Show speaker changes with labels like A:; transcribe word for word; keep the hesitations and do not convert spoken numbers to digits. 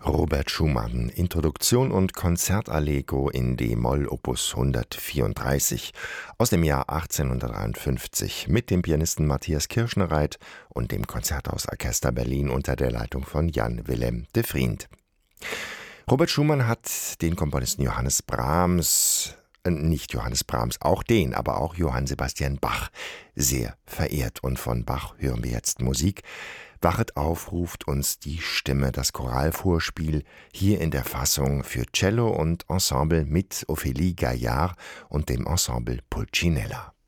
A: Robert Schumann, Introduktion und Konzertallegro in D-Moll Opus hundertvierunddreißig aus dem Jahr achtzehnhundertdreiundfünfzig mit dem Pianisten Matthias Kirschnereit und dem Konzerthausorchester Berlin unter der Leitung von Jan Willem de Vriend. Robert Schumann hat den Komponisten Johannes Brahms, äh, nicht Johannes Brahms, auch den, aber auch Johann Sebastian Bach sehr verehrt. Und von Bach hören wir jetzt Musik. Wachet auf, ruft uns die Stimme, das Choralvorspiel, hier in der Fassung für Cello und Ensemble mit Ophélie Gaillard und dem Ensemble Pulcinella.